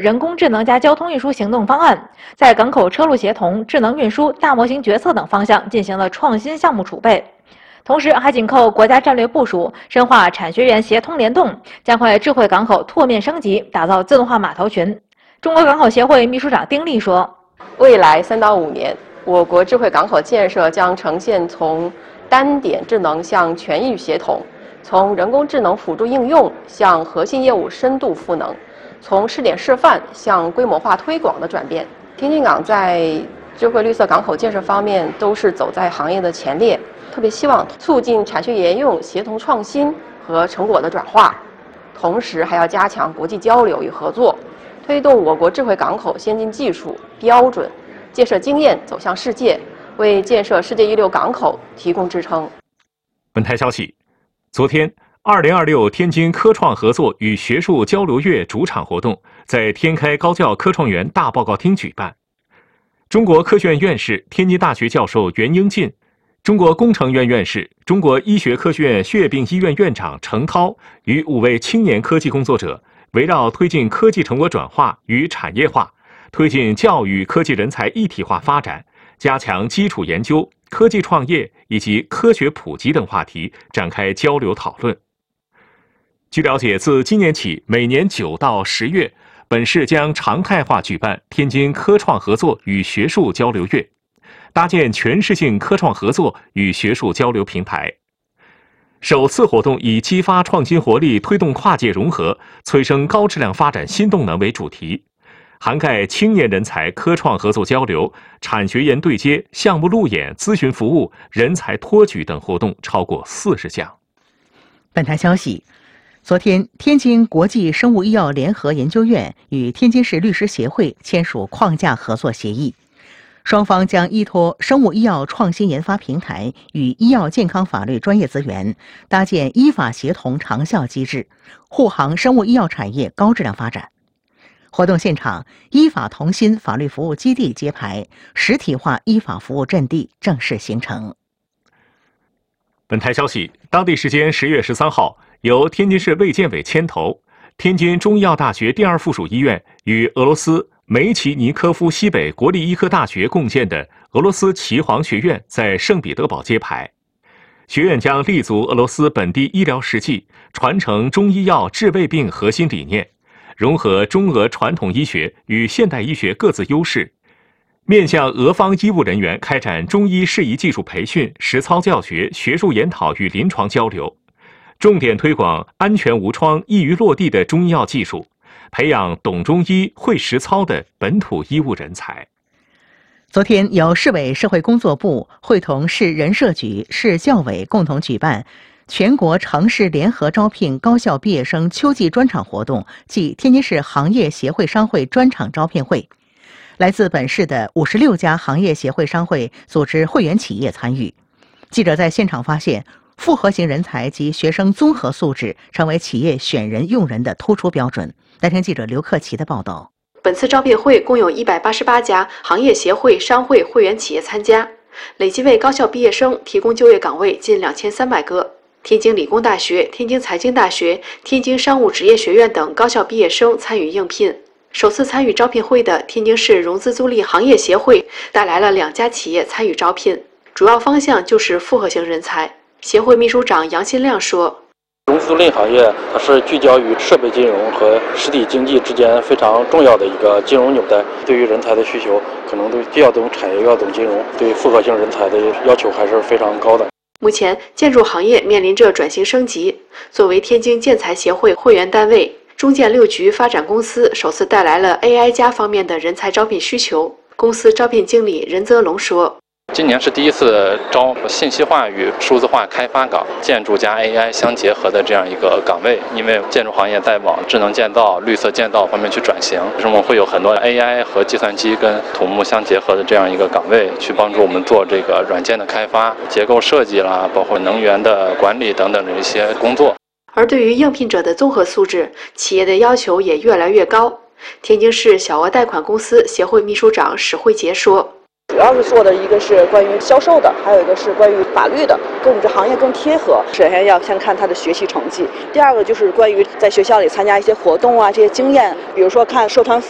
人工智能加交通运输行动方案，在港口车路协同、智能运输、大模型决策等方向进行了创新项目储备。同时，还紧扣国家战略部署，深化产学研协同联动，加快智慧港口拓面升级，打造自动化码头群。中国港口协会秘书长丁力说：“ 未来3到5年，我国智慧港口建设将呈现从单点智能向全域协同，从人工智能辅助应用向核心业务深度赋能，从试点示范向规模化推广的转变。天津港在智慧绿色港口建设方面都是走在行业的前列，特别希望促进产学研用协同创新和成果的转化，同时还要加强国际交流与合作，推动我国智慧港口先进技术、标准、建设经验走向世界，为建设世界一流港口提供支撑。” 本台消息，昨天，2026天津科创合作与学术交流月主场活动在天开高教科创园大报告厅举办。中国科学院院士、天津大学教授袁英进，中国工程院院士、中国医学科学院血液病医院院长程涛与5位青年科技工作者，围绕推进科技成果转化与产业化，推进教育科技人才一体化发展，加强基础研究、科技创业以及科学普及等话题展开交流讨论。据了解，自今年起，每年9到10月，本市将常态化举办天津科创合作与学术交流月，搭建全市性科创合作与学术交流平台。首次活动以激发创新活力、推动跨界融合、催生高质量发展新动能为主题，涵盖青年人才科创合作交流、产学研对接、项目路演、咨询服务、人才托举等活动超过40项。 本台消息，昨天，天津国际生物医药联合研究院与天津市律师协会签署框架合作协议，双方将依托生物医药创新研发平台与医药健康法律专业资源，搭建依法协同长效机制，护航生物医药产业高质量发展。活动现场，依法同心法律服务基地揭牌，实体化依法服务阵地正式形成。 本台消息，当地时间10月13号，由天津市卫健委牵头，天津中医药大学第2附属医院与俄罗斯梅奇尼科夫西北国立医科大学共建的俄罗斯岐黄学院在圣彼得堡揭牌。学院将立足俄罗斯本地医疗实际，传承中医药治胃病核心理念，融合中俄传统医学与现代医学各自优势，面向俄方医务人员开展中医适宜技术培训、实操教学、学术研讨与临床交流，重点推广安全无创、易于落地的中医药技术，培养懂中医、会实操的本土医务人才。 昨天，由市委社会工作部会同市人社局、市教委共同举办全国城市联合招聘高校毕业生秋季专场活动暨天津市行业协会商会专场招聘会。来自本市的56家行业协会商会组织会员企业参与。记者在现场发现，复合型人才及学生综合素质成为企业选人用人的突出标准。来听记者刘克奇的报道。 本次招聘会共有188家行业协会、商会会员企业参加，累计为高校毕业生提供就业岗位近2300个。天津理工大学、天津财经大学、天津商务职业学院等高校毕业生参与应聘。首次参与招聘会的天津市融资租赁行业协会带来了2家企业参与招聘，主要方向就是复合型人才。协会秘书长杨新亮说：“ 融资租赁行业它是聚焦于设备金融和实体经济之间非常重要的一个金融纽带，对于人才的需求可能都既要懂产业又要懂金融，对复合型人才的要求还是非常高的。” 目前，建筑行业面临着转型升级。作为天津建材协会会员单位，中建六局发展公司首次带来了 AI 加方面的人才招聘需求。公司招聘经理任泽龙说：“ 今年是第一次招信息化与数字化开发岗，建筑加 AI 相结合的这样一个岗位。因为建筑行业在往智能建造、绿色建造方面去转型，我们会有很多 AI 和计算机跟土木相结合的这样一个岗位，去帮助我们做这个软件的开发、结构设计啦，包括能源的管理等等的一些工作。” 而对于应聘者的综合素质，企业的要求也越来越高。天津市小额贷款公司协会秘书长史慧杰说：“ 主要是做的一个是关于销售的，还有一个是关于法律的，跟我们这行业更贴合。首先要先看他的学习成绩，第二个就是关于在学校里参加一些活动啊，这些经验，比如说看社团